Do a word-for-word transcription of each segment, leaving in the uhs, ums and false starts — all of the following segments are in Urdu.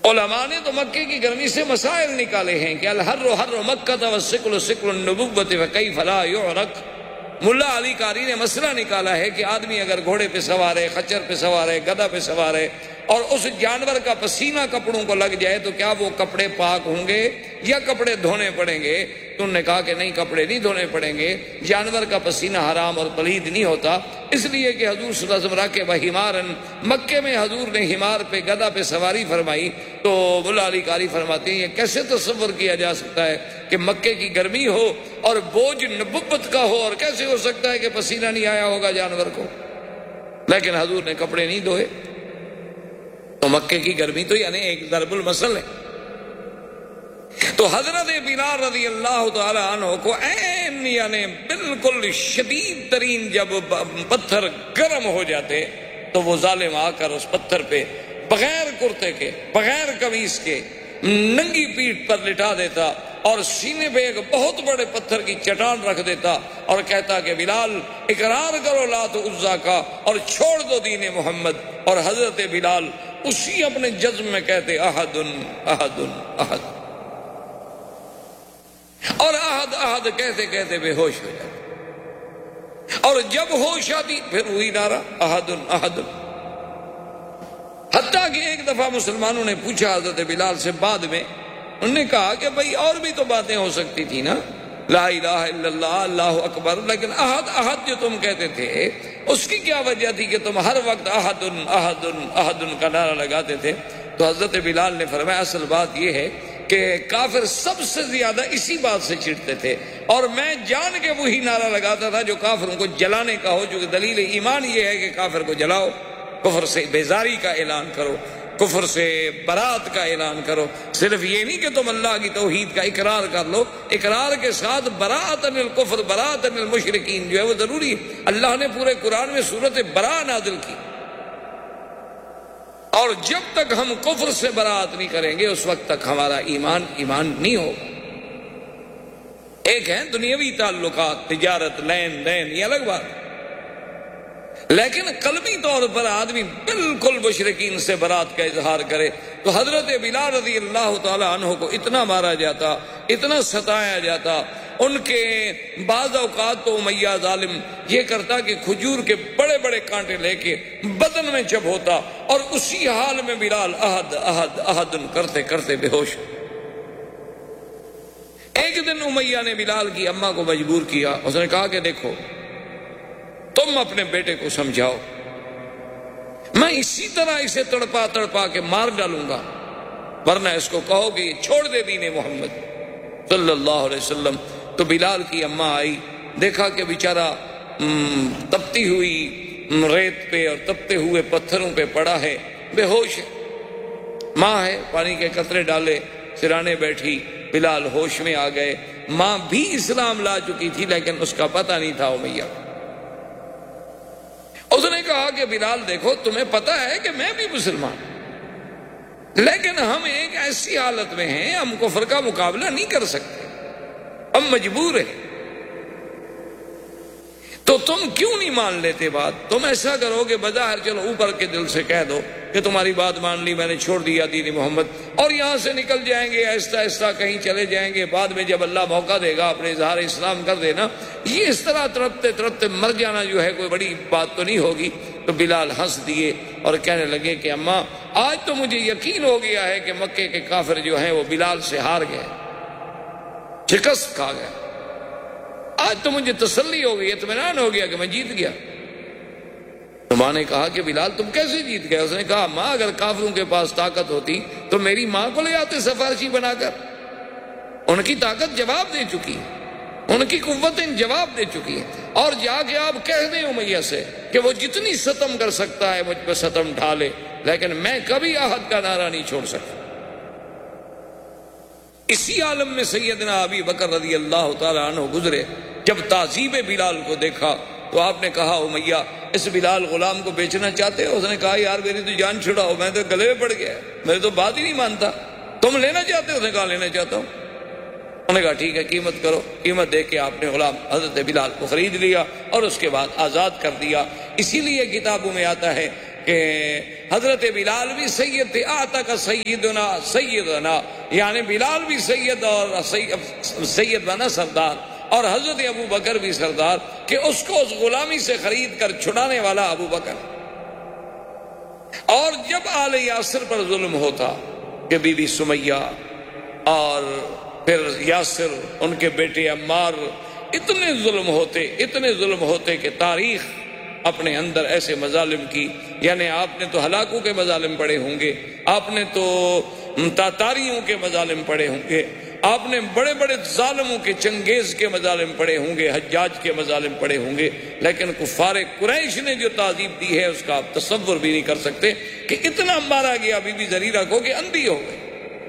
علماء نے تو مکے کی گرمی سے مسائل نکالے ہیں کہ الحر حر مکہ والسکل سکل النبوۃ وکیف لا یعرق. ملا علی قاری نے مسئلہ نکالا ہے کہ آدمی اگر گھوڑے پہ سوار ہے، خچر پہ سوار ہے، گدھا پہ سوار ہے اور اس جانور کا پسینہ کپڑوں کو لگ جائے تو کیا وہ کپڑے پاک ہوں گے یا کپڑے دھونے پڑیں گے؟ تو انہوں نے کہا کہ نہیں، کپڑے نہیں دھونے پڑیں گے، جانور کا پسینہ حرام اور پلید نہیں ہوتا، اس لیے کہ حضور صلی اللہ علیہ وسلم راکب حمارن، مکے میں حضور نے حمار پہ گدھا پہ سواری فرمائی. تو ملا علی قاری فرماتے ہیں یہ کیسے تصور کیا جا سکتا ہے کہ مکے کی گرمی ہو اور بوجھ نبوت کا ہو، اور کیسے ہو سکتا ہے کہ پسینہ نہیں آیا ہوگا جانور کو؟ لیکن حضور نے کپڑے نہیں دھوئے. تو مکے کی گرمی تو یعنی ایک ضرب المثل ہے. تو حضرت بلال رضی اللہ تعالی عنہ کو عین یعنی بالکل شدید ترین جب پتھر گرم ہو جاتے تو وہ ظالم آ کر اس پتھر پہ بغیر کرتے کے، بغیر قمیص کے، ننگی پیٹھ پر لٹا دیتا اور سینے پہ ایک بہت بڑے پتھر کی چٹان رکھ دیتا اور کہتا کہ بلال اقرار کرو لات عزا کا اور چھوڑ دو دین محمد. اور حضرت بلال اسی اپنے جزم میں کہتے احد احد احد، اور احد احد کہتے کہتے بے ہوش ہو جاتے، اور جب ہوش آتی پھر وہی نعرہ احد احد. حتیٰ کہ ایک دفعہ مسلمانوں نے پوچھا حضرت بلال سے بعد میں، انہوں نے کہا کہ بھئی اور بھی تو باتیں ہو سکتی تھی نا، لا الہ الا اللہ اللہ اکبر، لیکن احد احد جو تم کہتے تھے اس کی کیا وجہ تھی کہ تم ہر وقت احد احد احد کا نعرہ لگاتے تھے؟ تو حضرت بلال نے فرمایا اصل بات یہ ہے کہ کافر سب سے زیادہ اسی بات سے چڑھتے تھے، اور میں جان کے وہی نعرہ لگاتا تھا جو کافروں کو جلانے کا ہو، جو دلیل ایمان یہ ہے کہ کافر کو جلاؤ، کفر سے بیزاری کا اعلان کرو، کفر سے برات کا اعلان کرو. صرف یہ نہیں کہ تم اللہ کی توحید کا اقرار کر لو، اقرار کے ساتھ براءۃ من الکفر، براءۃ من المشرکین جو ہے وہ ضروری ہے. اللہ نے پورے قرآن میں سورۃ براء نازل کی، اور جب تک ہم کفر سے برات نہیں کریں گے اس وقت تک ہمارا ایمان ایمان نہیں ہوگا. ایک ہے دنیاوی تعلقات، تجارت، لین دین، یہ الگ بات ہے، لیکن قلبی طور پر آدمی بالکل مشرکین سے برات کا اظہار کرے. تو حضرت بلال رضی اللہ تعالی عنہ کو اتنا مارا جاتا، اتنا ستایا جاتا. ان کے بعض اوقات تو امیہ ظالم یہ کرتا کہ کھجور کے بڑے بڑے کانٹے لے کے بدن میں چب ہوتا، اور اسی حال میں بلال احد احد احد کرتے کرتے بے ہوش. ایک دن امیہ نے بلال کی اماں کو مجبور کیا، اس نے کہا کہ دیکھو تم اپنے بیٹے کو سمجھاؤ، میں اسی طرح اسے تڑپا تڑپا کے مار ڈالوں گا، ورنہ اس کو کہو کہ یہ چھوڑ دے دین محمد صلی اللہ علیہ وسلم. تو بلال کی اماں آئی، دیکھا کہ بیچارہ تپتی ہوئی ریت پہ اور تپتے ہوئے پتھروں پہ پڑا ہے، بے ہوش ہے. ماں ہے، پانی کے قطرے ڈالے، سرانے بیٹھی، بلال ہوش میں آ گئے. ماں بھی اسلام لا چکی تھی لیکن اس کا پتہ نہیں تھا امیہ. اس نے کہا کہ بلال دیکھو تمہیں پتہ ہے کہ میں بھی مسلمان، لیکن ہم ایک ایسی حالت میں ہیں ہم کفر کا مقابلہ نہیں کر سکتے، ہم مجبور ہیں. تو تم کیوں نہیں مان لیتے بات؟ تم ایسا کرو کہ بظاہر چلو اوپر کے دل سے کہہ دو کہ تمہاری بات مان لی، میں نے چھوڑ دیا دین محمد، اور یہاں سے نکل جائیں گے، آہستہ آہستہ کہیں چلے جائیں گے، بعد میں جب اللہ موقع دے گا اپنے اظہار اسلام کر دینا. یہ اس طرح ترپتے ترپتے مر جانا جو ہے کوئی بڑی بات تو نہیں ہوگی. تو بلال ہنس دیے اور کہنے لگے کہ اماں آج تو مجھے یقین ہو گیا ہے کہ مکے کے کافر جو ہیں وہ بلال سے ہار گئے، شکست کھا گئے. آج تو مجھے تسلی ہو گئی، اطمینان ہو گیا کہ میں جیت گیا. تو ماں نے کہا کہ بلال تم کیسے جیت گئے؟ اس نے کہا ماں اگر کافروں کے پاس طاقت ہوتی تو میری ماں کو لے آتے سفارشی بنا کر، ان کی طاقت جواب دے چکی ہے، ان کی قوتیں جواب دے چکی ہیں. اور جا کے آپ کہہ دیں امیہ سے کہ وہ جتنی ستم کر سکتا ہے مجھ پہ ستم ڈھالے، لیکن میں کبھی احد کا نعرہ نہیں چھوڑ سکتا. اسی عالم میں سیدنا ابی بکر رضی اللہ تعالی عنہ گزرے. جب تعذیب بلال کو دیکھا تو آپ نے کہا امیہ اس بلال غلام کو بیچنا چاہتے ہو؟ اس نے کہا یار میری تو جان چھڑاؤ، میں تو گلے میں پڑ گیا، میں تو بات ہی نہیں مانتا. تم لینا چاہتے ہو؟ اس نے کہا لینا چاہتا ہوں. انہوں نے کہا ٹھیک ہے قیمت کرو. قیمت دے کے آپ نے غلام حضرت بلال کو خرید لیا اور اس کے بعد آزاد کر دیا. اسی لیے کتابوں میں آتا ہے کہ حضرت بلال بھی سید تھے، آتا کا سیدنا سیدنا، یعنی بلال بھی سید اور سید بنا سردار، اور حضرت ابو بکر بھی سردار، کہ اس کو اس غلامی سے خرید کر چھڑانے والا ابو بکر۔ اور جب آل یاسر پر ظلم ہوتا کہ بی بی سمیہ اور پھر یاسر، ان کے بیٹے عمار، اتنے ظلم ہوتے اتنے ظلم ہوتے کہ تاریخ اپنے اندر ایسے مظالم کی، یعنی آپ نے تو ہلاکوں کے مظالم پڑھے ہوں گے، آپ نے تو تاتاریوں کے مظالم پڑھے ہوں گے، آپ نے بڑے بڑے ظالموں کے، چنگیز کے مظالم پڑھے ہوں گے، حجاج کے مظالم پڑھے ہوں گے، لیکن کفار قریش نے جو تعذیب دی ہے اس کا آپ تصور بھی نہیں کر سکتے کہ اتنا مارا گیا بی بی زریرہ کو کہ اندھی ہو گئی۔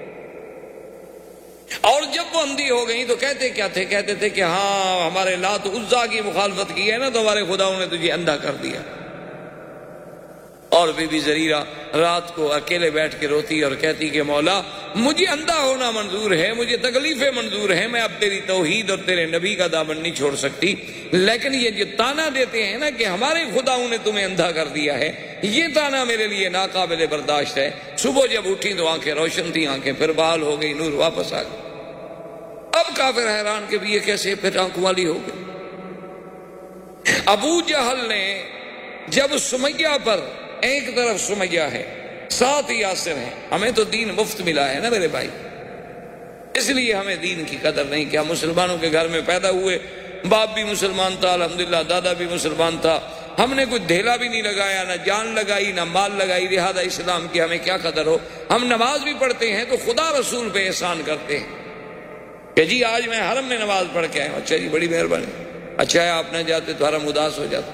اور جب وہ اندھی ہو گئی تو کہتے کیا تھے؟ کہتے تھے کہ ہاں ہمارے لات عزا کی مخالفت کی ہے نا تو ہمارے خداؤں نے تجھے اندھا کر دیا۔ اور بی بی زریرہ رات کو اکیلے بیٹھ کے روتی اور کہتی کہ مولا مجھے اندھا ہونا منظور ہے، مجھے تکلیفیں منظور ہیں، میں اب تیری توحید اور تیرے نبی کا دامن نہیں چھوڑ سکتی، لیکن یہ جو تانا دیتے ہیں نا کہ ہمارے خداؤں نے تمہیں اندھا کر دیا ہے، یہ تانا میرے لیے ناقابل برداشت ہے۔ صبح جب اٹھی تو آنکھیں روشن تھیں، آنکھیں پھر بحال ہو گئی، نور واپس آ گئی۔ اب کافر حیران کہ بھی یہ کیسے پھر آنکھوں والی ہو گئی۔ ابو جہل نے جب سمیہ پر، ایک طرف سمیہ ہے، ساتھ یاسر ہیں، ہمیں تو دین مفت ملا ہے نا میرے بھائی، اس لیے ہمیں دین کی قدر نہیں کہ ہم مسلمانوں کے گھر میں پیدا ہوئے، باپ بھی مسلمان تھا الحمدللہ، دادا بھی مسلمان تھا، ہم نے کوئی دھیلا بھی نہیں لگایا، نہ جان لگائی نہ مال لگائی، لہذا اسلام کی ہمیں کیا قدر ہو۔ ہم نماز بھی پڑھتے ہیں تو خدا رسول پہ احسان کرتے ہیں کہ جی آج میں حرم میں نماز پڑھ کے آیا ہوں، اچھا جی بڑی مہربانی، اچھا ہے آپ نہ جاتے تو حرم اداس ہو جاتا۔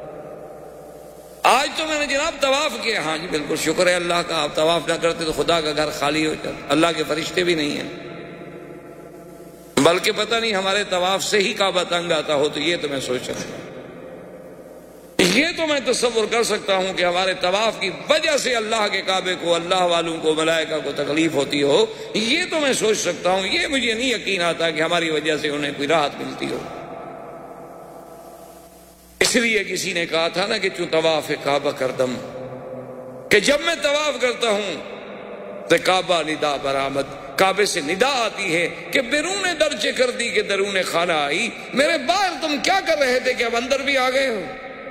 آج تو میں نے جناب طواف کیا، ہاں جی بالکل شکر ہے اللہ کا، آپ طواف نہ کرتے تو خدا کا گھر خالی ہو جاتا، اللہ کے فرشتے بھی نہیں ہیں، بلکہ پتہ نہیں ہمارے طواف سے ہی کعبہ تنگ آتا ہو، تو یہ تو میں سوچ سکتا ہوں، یہ تو میں تصور کر سکتا ہوں کہ ہمارے طواف کی وجہ سے اللہ کے کعبے کو، اللہ والوں کو، ملائکہ کو تکلیف ہوتی ہو، یہ تو میں سوچ سکتا ہوں، یہ مجھے نہیں یقین آتا کہ ہماری وجہ سے انہیں کوئی راحت ملتی ہو۔ اس لیے کسی نے کہا تھا نا کہ چوں طواف کعبہ کردم، کہ جب میں طواف کرتا ہوں تو کعبہ ندا برآمد، کعبے سے ندا آتی ہے کہ بیرون درچے کر دی کہ درون خانہ آئی، میرے باہر تم کیا کر رہے تھے کہ اب اندر بھی آ گئے ہو،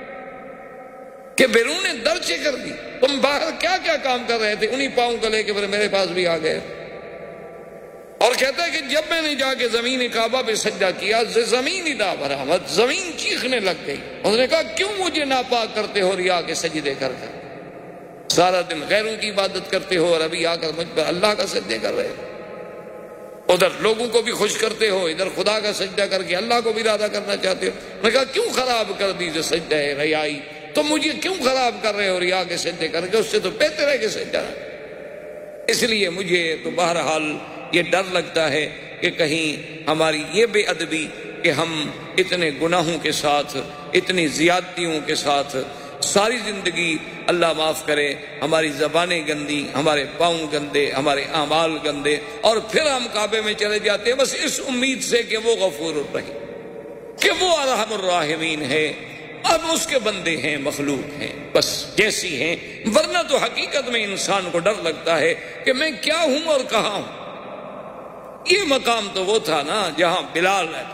کہ بیرون درچے کر دی، تم باہر کیا کیا کام کر رہے تھے، انہی پاؤں کو لے کے پھر میرے پاس بھی آ گئے۔ اور کہتا ہے کہ جب میں نے جا کے زمین کعبہ پہ سجدہ کیا، زمین ندا برآمد، زمین چیخنے لگ گئی، اس نے کہا کیوں مجھے ناپاک کرتے ہو ریا کے سجدے کر کر، سارا دن غیروں کی عبادت کرتے ہو اور ابھی آ کر مجھ پر اللہ کا سجدے کر رہے ہو، ادھر لوگوں کو بھی خوش کرتے ہو، ادھر خدا کا سجدہ کر کے اللہ کو بھی ارادہ کرنا چاہتے ہو۔ میں نے کہا کیوں خراب کر دی جو سجدہ ہے ریائی، تو مجھے کیوں خراب کر رہے ہو ریا کے سجدے کر کے، اس سے تو بہتر ہے کہ سجدہ۔ اس لیے مجھے تو بہرحال یہ ڈر لگتا ہے کہ کہیں ہماری یہ بے ادبی کہ ہم اتنے گناہوں کے ساتھ، اتنی زیادتیوں کے ساتھ ساری زندگی، اللہ معاف کرے، ہماری زبانیں گندی، ہمارے پاؤں گندے، ہمارے اعمال گندے، اور پھر ہم کعبے میں چلے جاتے ہیں بس اس امید سے کہ وہ غفور الرحیم، کہ وہ ارحم الراحمین ہے، اب اس کے بندے ہیں، مخلوق ہیں، بس جیسی ہیں، ورنہ تو حقیقت میں انسان کو ڈر لگتا ہے کہ میں کیا ہوں اور کہاں ہوں۔ یہ مقام تو وہ تھا نا جہاں بلال رہتا۔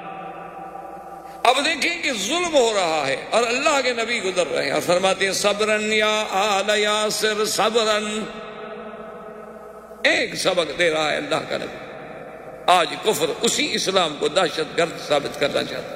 اب دیکھیں کہ ظلم ہو رہا ہے اور اللہ کے نبی گزر رہے ہیں اور فرماتے ہیں صبرن یا آل یاسر صبرن، ایک سبق دے رہا ہے اللہ کا نبی۔ آج کفر اسی اسلام کو دہشت گرد ثابت کرنا چاہتا ہے۔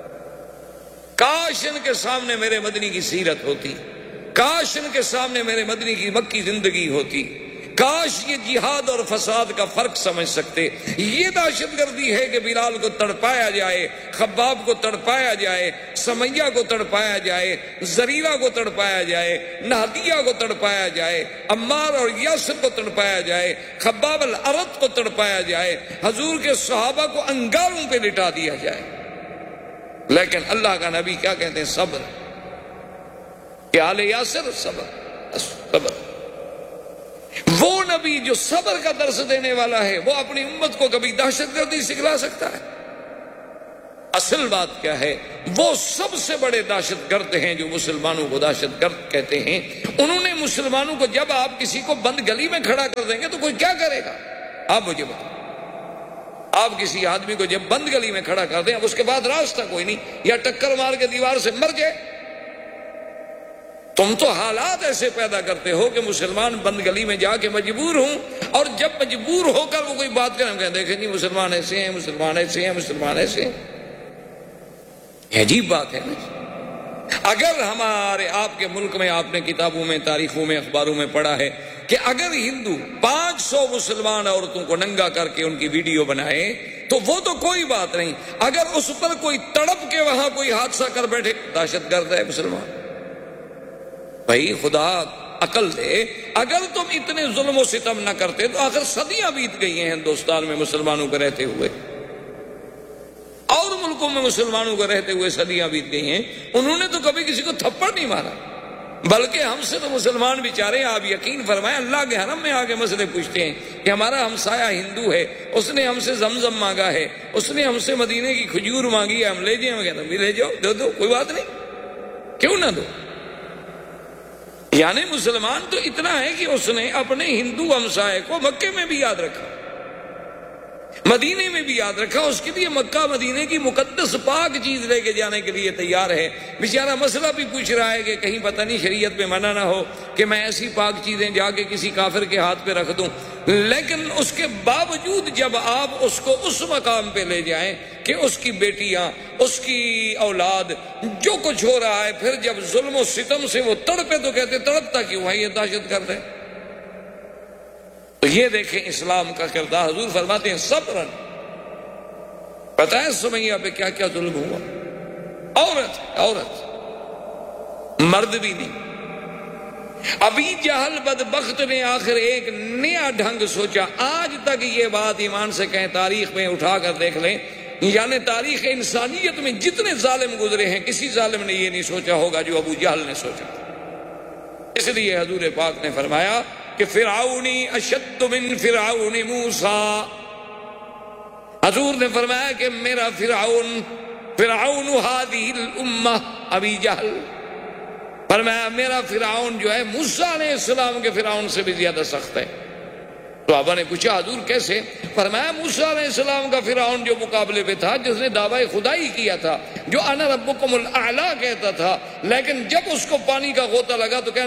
کاش ان کے سامنے میرے مدنی کی سیرت ہوتی، کاش ان کے سامنے میرے مدنی کی مکی زندگی ہوتی، کاش یہ جہاد اور فساد کا فرق سمجھ سکتے۔ یہ دہشت گردی ہے کہ بلال کو تڑپایا جائے، خباب کو تڑپایا جائے، سمیہ کو تڑپایا جائے، زریرہ کو تڑپایا جائے، نہدیہ کو تڑپایا جائے، عمار اور یاسر کو تڑپایا جائے، خباب الارت کو تڑپایا جائے، حضور کے صحابہ کو انگاروں پہ لٹا دیا جائے۔ لیکن اللہ کا نبی کیا کہتے ہیں؟ صبر، کہ آل یاسر صبر، صبر۔ وہ نبی جو صبر کا درس دینے والا ہے وہ اپنی امت کو کبھی دہشت گردی سکھلا سکتا ہے؟ اصل بات کیا ہے؟ وہ سب سے بڑے دہشت گرد ہیں جو مسلمانوں کو دہشت گرد کہتے ہیں۔ انہوں نے مسلمانوں کو، جب آپ کسی کو بند گلی میں کھڑا کر دیں گے تو کوئی کیا کرے گا؟ آپ مجھے بتائیں، آپ کسی آدمی کو جب بند گلی میں کھڑا کر دیں، اب اس کے بعد راستہ کوئی نہیں، یا ٹکر مار کے دیوار سے مر جائے۔ تم تو حالات ایسے پیدا کرتے ہو کہ مسلمان بند گلی میں جا کے مجبور ہوں، اور جب مجبور ہو کر وہ کوئی بات کریں، ہم کہیں دیکھیں جی مسلمان ایسے ہیں، مسلمان ایسے ہیں، مسلمان ایسے ہیں۔ یہ عجیب بات ہے نا۔ اگر ہمارے آپ کے ملک میں، آپ نے کتابوں میں، تاریخوں میں، اخباروں میں پڑھا ہے کہ اگر ہندو پانچ سو مسلمان عورتوں کو ننگا کر کے ان کی ویڈیو بنائے تو وہ تو کوئی بات نہیں، اگر اس پر کوئی تڑپ کے وہاں کوئی حادثہ کر بیٹھے، دہشت گرد ہے مسلمان۔ بھائی خدا عقل دے، اگر تم اتنے ظلم و ستم نہ کرتے تو آخر صدیاں بیت گئی ہیں ہندوستان میں مسلمانوں کے رہتے ہوئے، اور ملکوں میں مسلمانوں کو رہتے ہوئے صدیاں بیت گئی ہیں، انہوں نے تو کبھی کسی کو تھپڑ نہیں مارا، بلکہ ہم سے تو مسلمان بیچارے، آپ یقین فرمائیں، اللہ کے حرم میں آگے مسئلے پوچھتے ہیں کہ ہمارا ہمسایہ ہندو ہے، اس نے ہم سے زمزم مانگا ہے، اس نے ہم سے مدینے کی کھجور مانگی ہے، ہم لے جائیں، ہم کہتے ہیں لے جاؤ، دو دو، کوئی بات نہیں، کیوں نہ دو۔ یعنی مسلمان تو اتنا ہے کہ اس نے اپنے ہندو ہمسائے کو مکے میں بھی یاد رکھا، مدینے میں بھی یاد رکھا، اس کے لیے مکہ مدینے کی مقدس پاک چیز لے کے جانے کے لیے تیار ہے۔ بیچارہ مسئلہ بھی پوچھ رہا ہے کہ کہیں پتہ نہیں شریعت میں منع نہ ہو کہ میں ایسی پاک چیزیں جا کے کسی کافر کے ہاتھ پہ رکھ دوں، لیکن اس کے باوجود جب آپ اس کو اس مقام پہ لے جائیں کہ اس کی بیٹیاں، اس کی اولاد، جو کچھ ہو رہا ہے، پھر جب ظلم و ستم سے وہ تڑپے تو کہتے تڑپتا کیوں ہے، یہ دہشت گرد ہے۔ تو یہ دیکھیں اسلام کا کردار، حضور فرماتے ہیں صبرن۔ پتہ ہے سمیہ پہ کیا کیا ظلم ہوا؟ عورت عورت مرد بھی نہیں۔ ابھی جہل بدبخت نے آخر ایک نیا ڈھنگ سوچا، آج تک یہ بات ایمان سے کہیں، تاریخ میں اٹھا کر دیکھ لیں، یعنی تاریخ انسانیت میں جتنے ظالم گزرے ہیں، کسی ظالم نے یہ نہیں سوچا ہوگا جو ابو جہل نے سوچا۔ اس لیے حضور پاک نے فرمایا کہ فرعونی اشد من فرعون موسیٰ، حضور نے فرمایا کہ میرا فرعون، فرعون هذه الامہ ابی جہل، فرمایا میرا فرعون جو ہے موسیٰ علیہ السلام کے فرعون سے بھی زیادہ سخت ہے۔ صحابہ نے پوچھا حضور کیسے؟ فرمایا موسیٰ علیہ السلام کا فرعون جو مقابلے پہ تھا، جس نے دعویٰ خدائی کیا تھا، جو انا ربکم الاعلی کہتا تھا، لیکن جب اس کو پانی کا غوطہ لگا تو کہنا